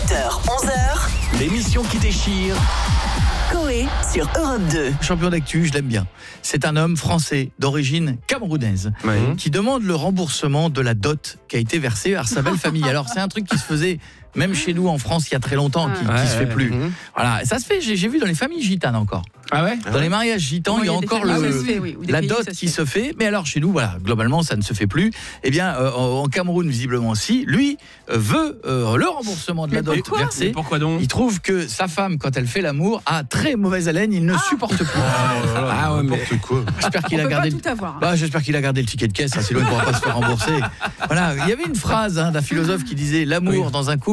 8h, 11h. L'émission qui déchire. Coé sur Europe 2. Champion d'actu, je l'aime bien. C'est un homme français d'origine camerounaise qui demande le remboursement de la dot qui a été versée à sa belle famille. Alors c'est un truc qui se faisait même chez nous en France il y a très longtemps, qui se fait plus. Voilà, ça se fait, j'ai vu dans les familles gitanes encore. Ah ouais. Dans les mariages gitans, il y a encore la dot qui se fait, mais alors chez nous, voilà, globalement, ça ne se fait plus. Eh bien, en Cameroun, visiblement, si, lui veut le remboursement de la dot versée. Mais pourquoi donc ? Il trouve que sa femme, quand elle fait l'amour, a très mauvaise haleine, il ne supporte plus. Ah ouais, mais quoi. J'espère qu'il a gardé. J'espère qu'il a gardé le ticket de caisse, sinon il ne pourra pas se faire rembourser. Voilà, il y avait une phrase d'un philosophe qui disait l'amour dans un couple.